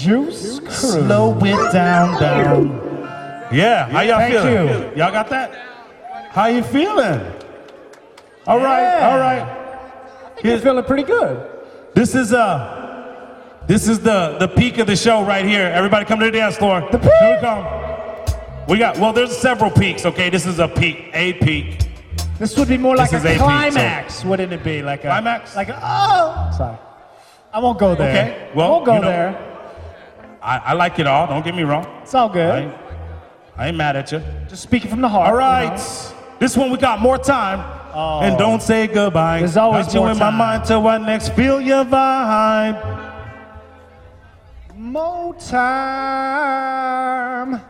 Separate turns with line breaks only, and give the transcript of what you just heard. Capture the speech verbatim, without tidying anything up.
Juice Crew.
Slow it down, down. Yeah, how y'all
Thank
feeling?
you.
Y'all got that? How you feeling? All right,
Yeah.
all right.
He's feeling pretty good.
This is uh, this is the the peak of the show right here. Everybody come to the dance floor.
The peak?
Here we come. We got well. There's several peaks. Okay, this is a peak, a peak.
This would be more like
This
a
is A P,
climax, wouldn't it be? Like a
Climax?
Like a, oh, sorry. I won't go there.
Okay, well,
I won't go
you know,
there.
I, I like it all. Don't get me wrong.
It's all good.
I ain't, I ain't mad at you.
Just speaking from the heart.
All right.
you know?
This one we got more time.
Oh.
And don't say goodbye.
There's always
Got you
more
in
time.
my mind till I next feel your vibe.
More time.